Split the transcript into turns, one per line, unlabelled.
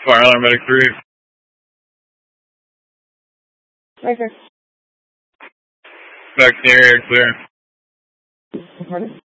Fire alarm medic 3.
Right, sir.
Back to the area, clear.
Pardon?